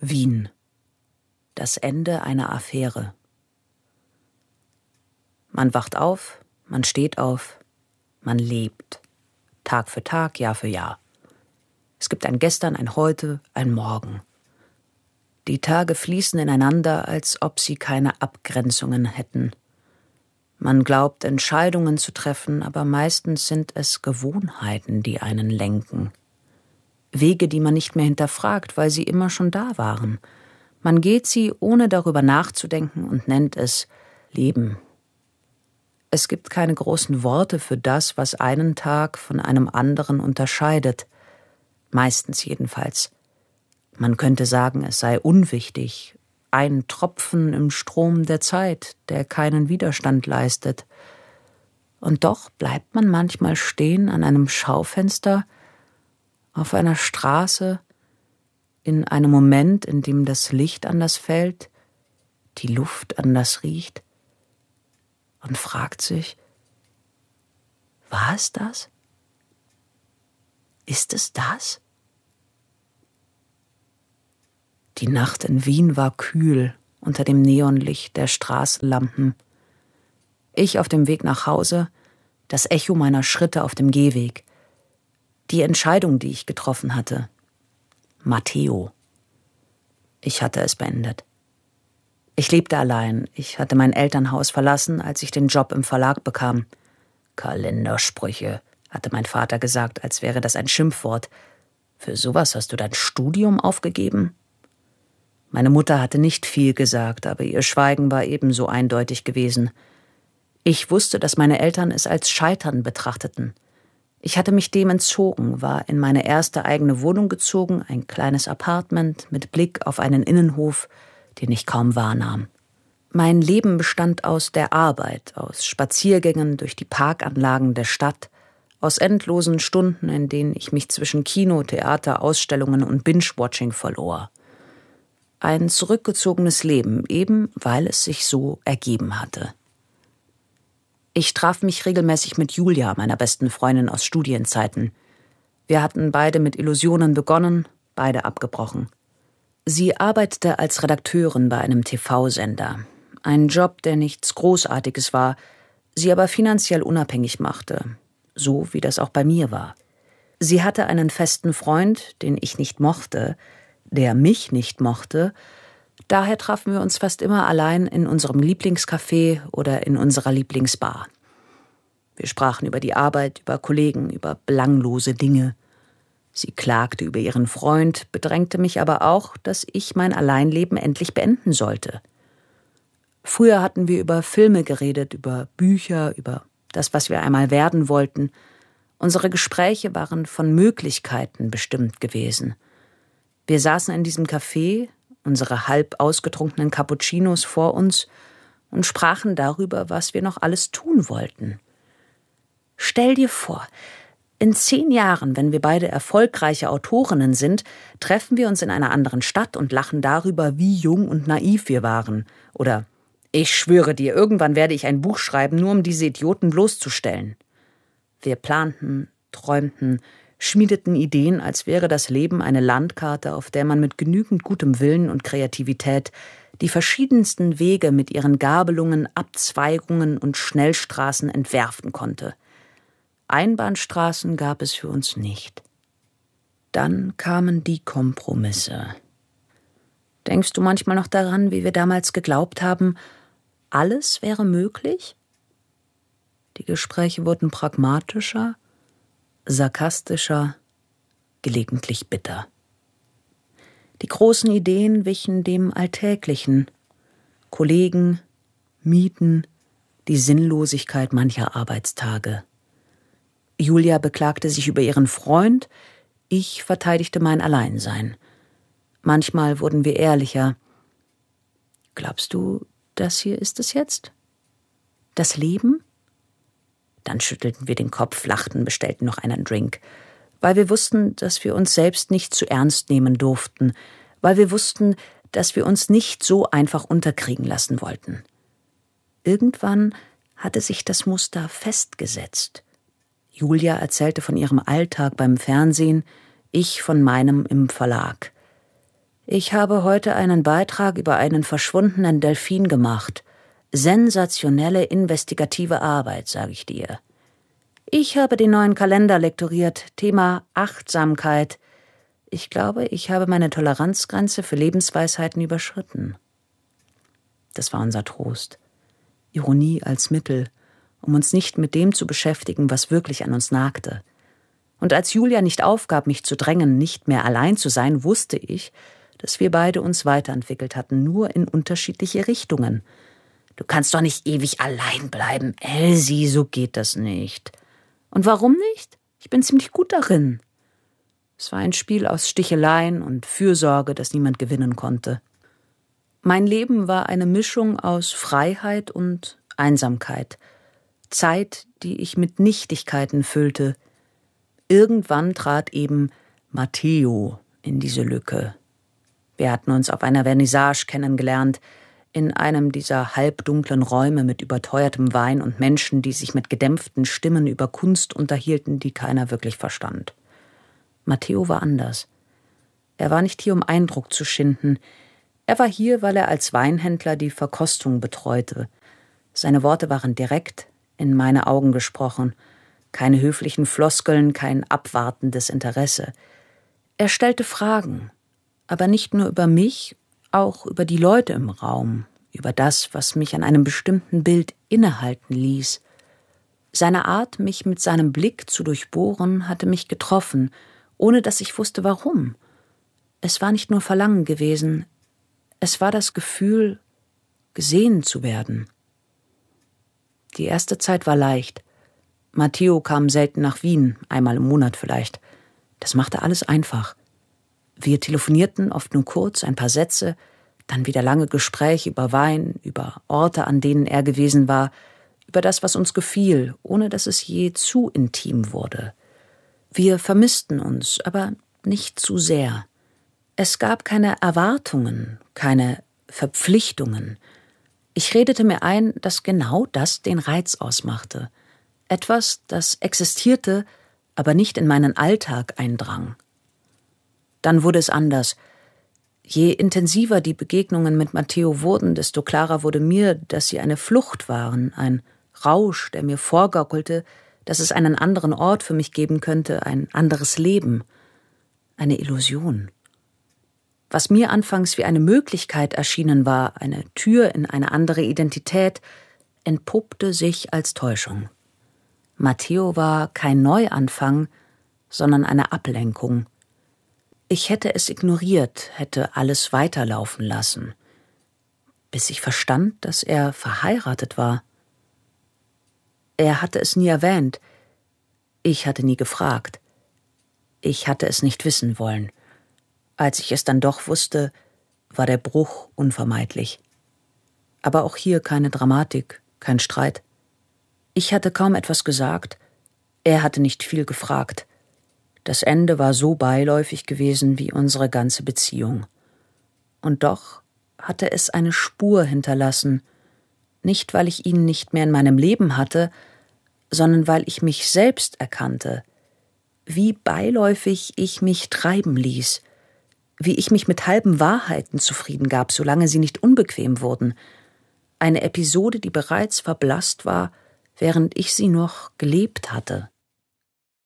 Wien. Das Ende einer Affäre. Man wacht auf, man steht auf, man lebt. Tag für Tag, Jahr für Jahr. Es gibt ein Gestern, ein Heute, ein Morgen. Die Tage fließen ineinander, als ob sie keine Abgrenzungen hätten. Man glaubt, Entscheidungen zu treffen, aber meistens sind es Gewohnheiten, die einen lenken. Wege, die man nicht mehr hinterfragt, weil sie immer schon da waren. Man geht sie, ohne darüber nachzudenken, und nennt es Leben. Es gibt keine großen Worte für das, was einen Tag von einem anderen unterscheidet. Meistens jedenfalls. Man könnte sagen, es sei unwichtig. Ein Tropfen im Strom der Zeit, der keinen Widerstand leistet. Und doch bleibt man manchmal stehen an einem Schaufenster, auf einer Straße, in einem Moment, in dem das Licht anders fällt, die Luft anders riecht, und fragt sich, war es das? Ist es das? Die Nacht in Wien war kühl unter dem Neonlicht der Straßenlampen. Ich auf dem Weg nach Hause, das Echo meiner Schritte auf dem Gehweg. Die Entscheidung, die ich getroffen hatte. Matteo. Ich hatte es beendet. Ich lebte allein. Ich hatte mein Elternhaus verlassen, als ich den Job im Verlag bekam. Kalendersprüche, hatte mein Vater gesagt, als wäre das ein Schimpfwort. Für sowas hast du dein Studium aufgegeben? Meine Mutter hatte nicht viel gesagt, aber ihr Schweigen war ebenso eindeutig gewesen. Ich wusste, dass meine Eltern es als Scheitern betrachteten. Ich hatte mich dem entzogen, war in meine erste eigene Wohnung gezogen, ein kleines Appartement mit Blick auf einen Innenhof, den ich kaum wahrnahm. Mein Leben bestand aus der Arbeit, aus Spaziergängen durch die Parkanlagen der Stadt, aus endlosen Stunden, in denen ich mich zwischen Kino, Theater, Ausstellungen und Binge-Watching verlor. Ein zurückgezogenes Leben, eben weil es sich so ergeben hatte. Ich traf mich regelmäßig mit Julia, meiner besten Freundin aus Studienzeiten. Wir hatten beide mit Illusionen begonnen, beide abgebrochen. Sie arbeitete als Redakteurin bei einem TV-Sender. Ein Job, der nichts Großartiges war, sie aber finanziell unabhängig machte. So wie das auch bei mir war. Sie hatte einen festen Freund, den ich nicht mochte, der mich nicht mochte. Daher trafen wir uns fast immer allein in unserem Lieblingscafé oder in unserer Lieblingsbar. Wir sprachen über die Arbeit, über Kollegen, über belanglose Dinge. Sie klagte über ihren Freund, bedrängte mich aber auch, dass ich mein Alleinleben endlich beenden sollte. Früher hatten wir über Filme geredet, über Bücher, über das, was wir einmal werden wollten. Unsere Gespräche waren von Möglichkeiten bestimmt gewesen. Wir saßen in diesem Café, unsere halb ausgetrunkenen Cappuccinos vor uns, und sprachen darüber, was wir noch alles tun wollten. Stell dir vor, in 10 Jahren, wenn wir beide erfolgreiche Autorinnen sind, treffen wir uns in einer anderen Stadt und lachen darüber, wie jung und naiv wir waren. Oder, ich schwöre dir, irgendwann werde ich ein Buch schreiben, nur um diese Idioten bloßzustellen. Wir planten, träumten, schmiedeten Ideen, als wäre das Leben eine Landkarte, auf der man mit genügend gutem Willen und Kreativität die verschiedensten Wege mit ihren Gabelungen, Abzweigungen und Schnellstraßen entwerfen konnte. Einbahnstraßen gab es für uns nicht. Dann kamen die Kompromisse. Denkst du manchmal noch daran, wie wir damals geglaubt haben, alles wäre möglich? Die Gespräche wurden pragmatischer, sarkastischer, gelegentlich bitter. Die großen Ideen wichen dem Alltäglichen. Kollegen, Mieten, die Sinnlosigkeit mancher Arbeitstage. Julia beklagte sich über ihren Freund, ich verteidigte mein Alleinsein. Manchmal wurden wir ehrlicher. Glaubst du, das hier ist es jetzt? Das Leben? Dann schüttelten wir den Kopf, lachten, bestellten noch einen Drink. Weil wir wussten, dass wir uns selbst nicht zu ernst nehmen durften. Weil wir wussten, dass wir uns nicht so einfach unterkriegen lassen wollten. Irgendwann hatte sich das Muster festgesetzt. Julia erzählte von ihrem Alltag beim Fernsehen, ich von meinem im Verlag. Ich habe heute einen Beitrag über einen verschwundenen Delfin gemacht. Sensationelle investigative Arbeit, sage ich dir. Ich habe den neuen Kalender lektoriert, Thema Achtsamkeit. Ich glaube, ich habe meine Toleranzgrenze für Lebensweisheiten überschritten. Das war unser Trost. Ironie als Mittel, um uns nicht mit dem zu beschäftigen, was wirklich an uns nagte. Und als Julia nicht aufgab, mich zu drängen, nicht mehr allein zu sein, wusste ich, dass wir beide uns weiterentwickelt hatten, nur in unterschiedliche Richtungen. »Du kannst doch nicht ewig allein bleiben, Elsie, so geht das nicht.« »Und warum nicht? Ich bin ziemlich gut darin.« Es war ein Spiel aus Sticheleien und Fürsorge, das niemand gewinnen konnte. Mein Leben war eine Mischung aus Freiheit und Einsamkeit. Zeit, die ich mit Nichtigkeiten füllte. Irgendwann trat eben Matteo in diese Lücke. Wir hatten uns auf einer Vernissage kennengelernt, in einem dieser halbdunklen Räume mit überteuertem Wein und Menschen, die sich mit gedämpften Stimmen über Kunst unterhielten, die keiner wirklich verstand. Matteo war anders. Er war nicht hier, um Eindruck zu schinden. Er war hier, weil er als Weinhändler die Verkostung betreute. Seine Worte waren direkt in meine Augen gesprochen. Keine höflichen Floskeln, kein abwartendes Interesse. Er stellte Fragen, aber nicht nur über mich, auch über die Leute im Raum, über das, was mich an einem bestimmten Bild innehalten ließ. Seine Art, mich mit seinem Blick zu durchbohren, hatte mich getroffen, ohne dass ich wusste, warum. Es war nicht nur Verlangen gewesen, es war das Gefühl, gesehen zu werden. Die erste Zeit war leicht. Matteo kam selten nach Wien, einmal im Monat vielleicht. Das machte alles einfach. Wir telefonierten oft nur kurz, ein paar Sätze, dann wieder lange Gespräche über Wein, über Orte, an denen er gewesen war, über das, was uns gefiel, ohne dass es je zu intim wurde. Wir vermissten uns, aber nicht zu sehr. Es gab keine Erwartungen, keine Verpflichtungen. Ich redete mir ein, dass genau das den Reiz ausmachte. Etwas, das existierte, aber nicht in meinen Alltag eindrang. Dann wurde es anders. Je intensiver die Begegnungen mit Matteo wurden, desto klarer wurde mir, dass sie eine Flucht waren, ein Rausch, der mir vorgaukelte, dass es einen anderen Ort für mich geben könnte, ein anderes Leben, eine Illusion. Was mir anfangs wie eine Möglichkeit erschienen war, eine Tür in eine andere Identität, entpuppte sich als Täuschung. Matteo war kein Neuanfang, sondern eine Ablenkung. Ich hätte es ignoriert, hätte alles weiterlaufen lassen, bis ich verstand, dass er verheiratet war. Er hatte es nie erwähnt. Ich hatte nie gefragt. Ich hatte es nicht wissen wollen. Als ich es dann doch wusste, war der Bruch unvermeidlich. Aber auch hier keine Dramatik, kein Streit. Ich hatte kaum etwas gesagt, er hatte nicht viel gefragt. Das Ende war so beiläufig gewesen wie unsere ganze Beziehung. Und doch hatte es eine Spur hinterlassen, nicht weil ich ihn nicht mehr in meinem Leben hatte, sondern weil ich mich selbst erkannte, wie beiläufig ich mich treiben ließ, wie ich mich mit halben Wahrheiten zufrieden gab, solange sie nicht unbequem wurden. Eine Episode, die bereits verblasst war, während ich sie noch gelebt hatte.